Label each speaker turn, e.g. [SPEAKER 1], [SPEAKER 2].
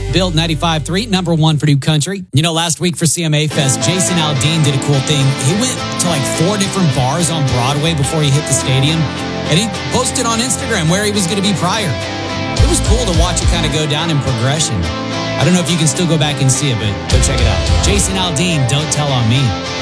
[SPEAKER 1] Built 95.3, number one for New Country. You know, last week for CMA Fest, Jason Aldean did a cool thing. He went to like 4 different bars on Broadway before he hit the stadium, and he posted on Instagram where he was going to be prior. It was cool to watch it kind of go down in progression. I don't know if you can still go back and see it, but go check it out. Jason Aldean, Don't Tell on Me.